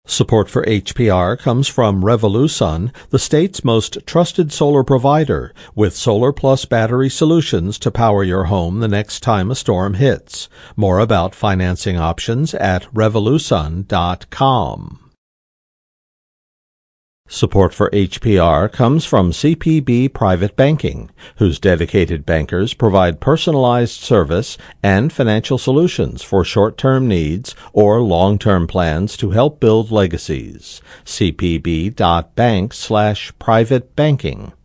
Support for HPR comes from Revolusun, the state's most trusted solar provider, with Solar Plus battery solutions to power your home the next time a storm hits. More about financing options at revolusun.com. Support for HPR comes from CPB Private Banking, whose dedicated bankers provide personalized service and financial solutions for short-term needs or long-term plans to help build legacies. cpb.bank/private banking.